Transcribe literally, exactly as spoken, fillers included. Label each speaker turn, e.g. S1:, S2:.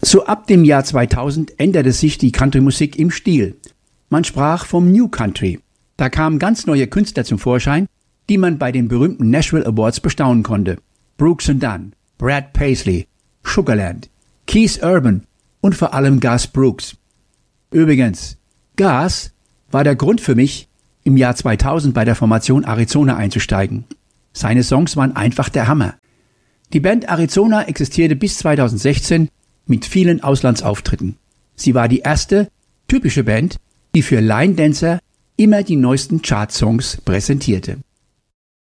S1: So ab dem Jahr zweitausend änderte sich die Country-Musik im Stil. Man sprach vom New Country. Da kamen ganz neue Künstler zum Vorschein, die man bei den berühmten Nashville Awards bestaunen konnte. Brooks and Dunn, Brad Paisley, Sugarland, Keith Urban und vor allem Garth Brooks. Übrigens, Garth war der Grund für mich, im Jahr zweitausend bei der Formation Arizona einzusteigen. Seine Songs waren einfach der Hammer. Die Band Arizona existierte bis zweitausendsechzehn mit vielen Auslandsauftritten. Sie war die erste, typische Band, die für Line Dancer immer die neuesten Chartsongs präsentierte.